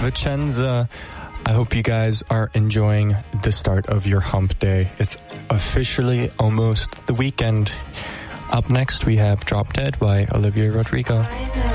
Vicenza. I hope you guys are enjoying the start of your hump day. It's officially almost the weekend. Up next, we have Drop Dead by Olivia Rodrigo.